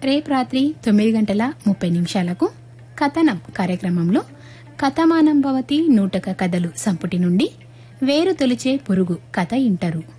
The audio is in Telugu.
రేపు రాత్రి 9:30 కథనం కార్యక్రమంలో కథమానం భవతి నూటక కథలు సంపుటి నుండి వేరు తొలిచే పురుగు కథ ఇంటారు.